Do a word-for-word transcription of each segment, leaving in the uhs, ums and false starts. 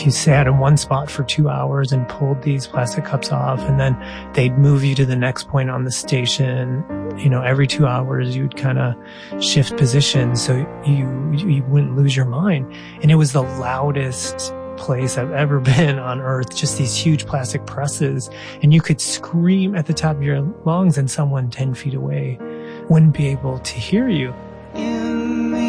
you sat in one spot for two hours and pulled these plastic cups off, and then they'd move you to the next point on the station. You know, every two hours you'd kind of shift positions so you you wouldn't lose your mind. And it was the loudest place I've ever been on earth, just these huge plastic presses. And you could scream at the top of your lungs and someone ten feet away wouldn't be able to hear you. In the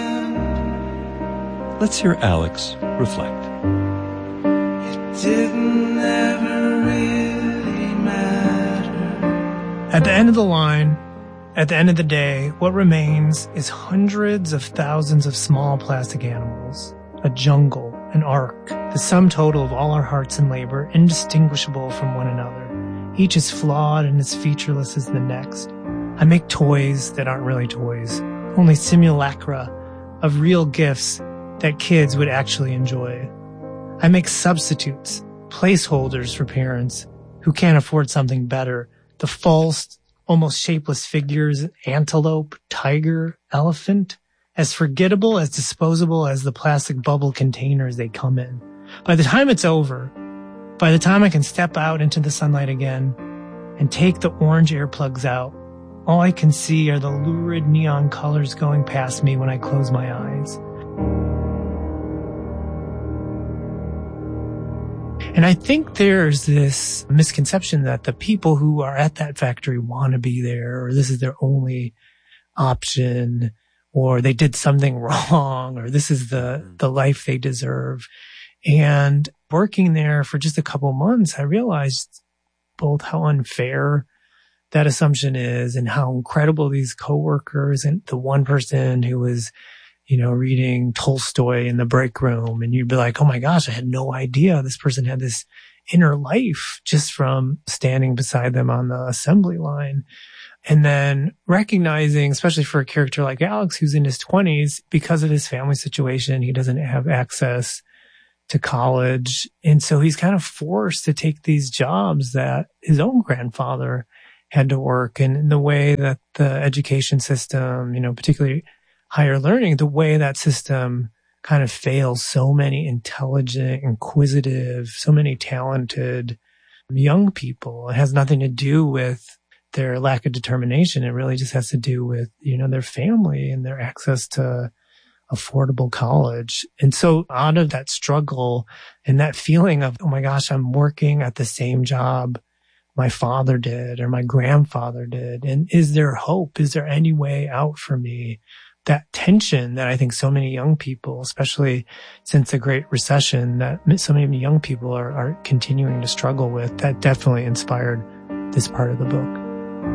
end, let's hear Alex reflect. It didn't ever really matter. At the end of the line, at the end of the day, what remains is hundreds of thousands of small plastic animals, a jungle, an ark, the sum total of all our hearts and labor, indistinguishable from one another. Each is flawed and as featureless as the next. I make toys that aren't really toys, only simulacra of real gifts that kids would actually enjoy. I make substitutes, placeholders for parents who can't afford something better. The false, almost shapeless figures, antelope, tiger, elephant, as forgettable, as disposable as the plastic bubble containers they come in. By the time it's over, by the time I can step out into the sunlight again and take the orange earplugs out, all I can see are the lurid neon colors going past me when I close my eyes. And I think there's this misconception that the people who are at that factory want to be there, or this is their only option, or they did something wrong, or this is the, the life they deserve. And working there for just a couple months, I realized both how unfair that assumption is and how incredible these coworkers, and the one person who was, you know, reading Tolstoy in the break room, and you'd be like, oh my gosh, I had no idea this person had this inner life just from standing beside them on the assembly line. And then recognizing, especially for a character like Alex, who's in his twenties, because of his family situation, he doesn't have access to college. And so he's kind of forced to take these jobs that his own grandfather had to work. And in the way that the education system, you know, particularly higher learning, the way that system kind of fails so many intelligent, inquisitive, so many talented young people. It has nothing to do with their lack of determination. It really just has to do with, you know, their family and their access to affordable college. And so out of that struggle and that feeling of, oh my gosh, I'm working at the same job my father did or my grandfather did. And is there hope? Is there any way out for me? That tension that I think so many young people, especially since the Great Recession, that so many young people are, are continuing to struggle with, that definitely inspired this part of the book.